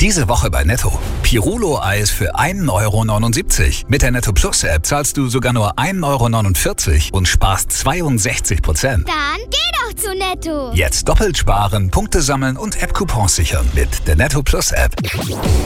Diese Woche bei Netto. Pirulo-Eis für 1,79 € Mit der Netto Plus App zahlst du sogar nur 1,49 € und sparst 62%. Dann geh doch zu Netto. Jetzt doppelt sparen, Punkte sammeln und App-Coupons sichern mit der Netto Plus App.